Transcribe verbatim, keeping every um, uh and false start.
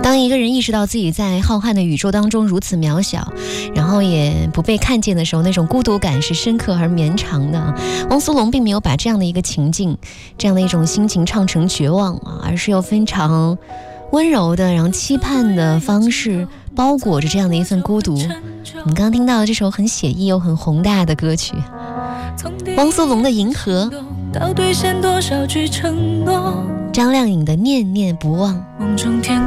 当一个人意识到自己在浩瀚的宇宙当中如此渺小，然后也不被看见的时候，那种孤独感是深刻而绵长的。汪苏泷并没有把这样的一个情境，这样的一种心情唱成绝望啊，而是用非常温柔的然后期盼的方式包裹着这样的一份孤独。我们刚刚听到的这首很写意又很宏大的歌曲，汪苏泷的《银河》， 到兑现多少句承诺， 张靓颖的《念念不忘》。 梦中天